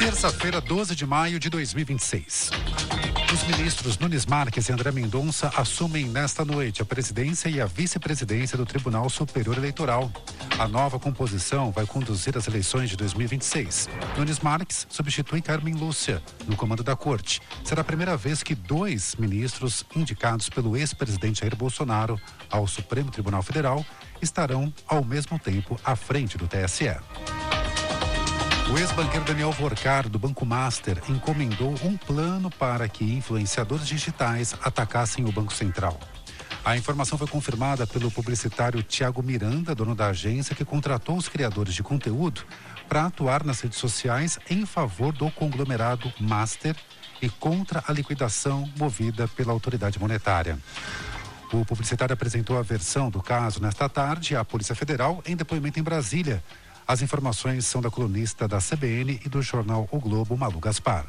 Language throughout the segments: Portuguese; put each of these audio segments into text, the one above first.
Terça-feira, 12 de maio de 2026. Os ministros Nunes Marques e André Mendonça assumem nesta noite a presidência e a vice-presidência do Tribunal Superior Eleitoral. A nova composição vai conduzir as eleições de 2026. Nunes Marques substitui Carmen Lúcia no comando da corte. Será a primeira vez que 2 ministros indicados pelo ex-presidente Jair Bolsonaro ao Supremo Tribunal Federal estarão ao mesmo tempo à frente do TSE. O ex-banqueiro Daniel Vorcar, do Banco Master, encomendou um plano para que influenciadores digitais atacassem o Banco Central. A informação foi confirmada pelo publicitário Tiago Miranda, dono da agência, que contratou os criadores de conteúdo para atuar nas redes sociais em favor do conglomerado Master e contra a liquidação movida pela autoridade monetária. O publicitário apresentou a versão do caso nesta tarde à Polícia Federal em depoimento em Brasília. As informações são da colunista da CBN e do jornal O Globo, Malu Gaspar.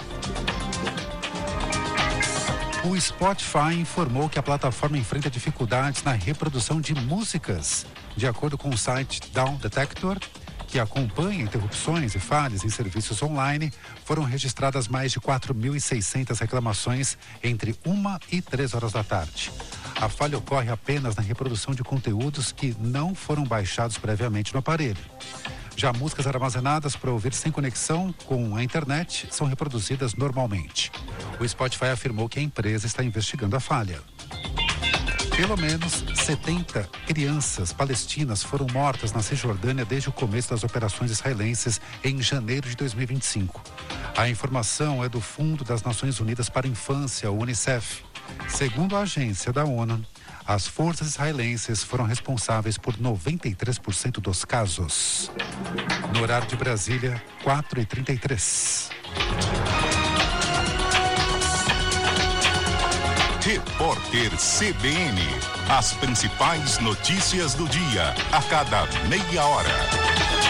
O Spotify informou que a plataforma enfrenta dificuldades na reprodução de músicas. De acordo com o site Down Detector, que acompanha interrupções e falhas em serviços online, foram registradas mais de 4.600 reclamações entre 1 e 3 horas da tarde. A falha ocorre apenas na reprodução de conteúdos que não foram baixados previamente no aparelho. Já músicas armazenadas para ouvir sem conexão com a internet são reproduzidas normalmente. O Spotify afirmou que a empresa está investigando a falha. Pelo menos 70 crianças palestinas foram mortas na Cisjordânia desde o começo das operações israelenses em janeiro de 2025. A informação é do Fundo das Nações Unidas para a Infância, o UNICEF. Segundo a agência da ONU, as forças israelenses foram responsáveis por 93% dos casos. No horário de Brasília, 4h33. Repórter CBN. As principais notícias do dia, a cada meia hora.